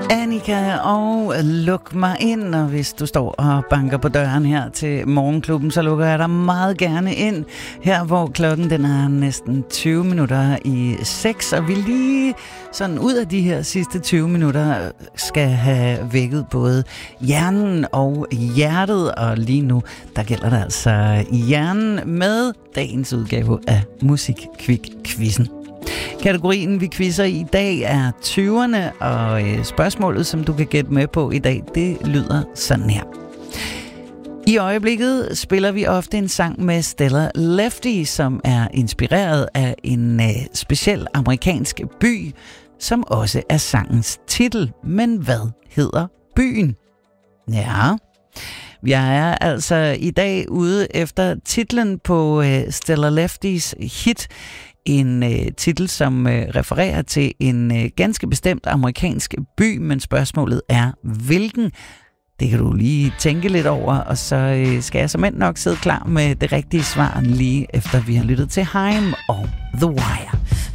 Annika og luk mig ind, og hvis du står og banker på døren her til Morgenklubben, så lukker jeg dig meget gerne ind her, hvor klokken den er næsten 20 minutter i 6, og vi lige sådan ud af de her sidste 20 minutter skal have vækket både hjernen og hjertet, og lige nu der gælder det altså hjernen med dagens udgave af Musikquiz-quizzen. Kategorien, vi quizzer i dag, er 20'erne, og spørgsmålet, som du kan gætte med på i dag, det lyder sådan her. I øjeblikket spiller vi ofte en sang med Stella Lefty, som er inspireret af en speciel amerikansk by, som også er sangens titel. Men hvad hedder byen? Ja, jeg er altså i dag ude efter titlen på Stella Leftys hit. En titel, som refererer til en ganske bestemt amerikansk by, men spørgsmålet er, hvilken? Det kan du lige tænke lidt over, og så skal jeg som end nok sidde klar med det rigtige svar lige efter vi har lyttet til Haim og The Wire.